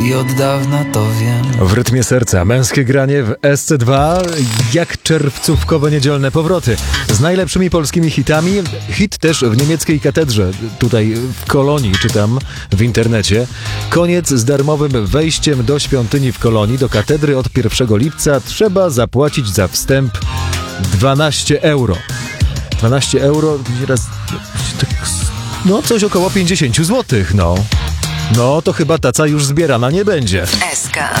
I od dawna to wiem. W rytmie serca męskie granie w SC2 jak czerwcówkowe niedzielne powroty. Z najlepszymi polskimi hitami. Hit też w niemieckiej katedrze, tutaj w Kolonii, czytam w internecie. Koniec z darmowym wejściem do świątyni w Kolonii. Do katedry od 1 lipca trzeba zapłacić za wstęp 12 euro. 12 euro, no coś około 50 zł, no. No to chyba taca już zbierana nie będzie. SK.